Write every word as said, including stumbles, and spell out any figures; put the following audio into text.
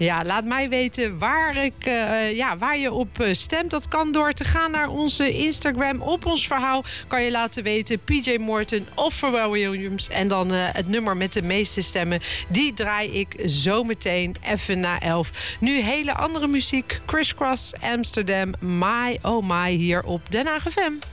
Ja, laat mij weten waar, ik, uh, ja, waar je op uh, stemt. Dat kan door te gaan naar onze Instagram. Op ons verhaal kan je laten weten P J Morton of Pharrell Williams. En dan uh, het nummer met de meeste stemmen. Die draai ik zo meteen even na elf. Nu hele andere muziek. Criss Cross Amsterdam. My oh my hier op Den Haag F M.